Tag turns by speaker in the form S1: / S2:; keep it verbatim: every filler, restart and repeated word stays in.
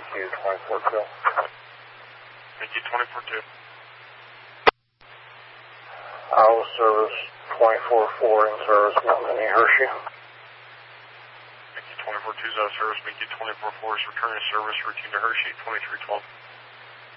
S1: you, twenty-four two.
S2: Thank you, twenty-four two.
S1: Iowa service twenty-four four in service, Mount Minnie Hershey.
S2: Thank you, twenty-four two is out of service. Thank you, twenty-four four is returning to service, routine to Hershey, twenty-three twelve.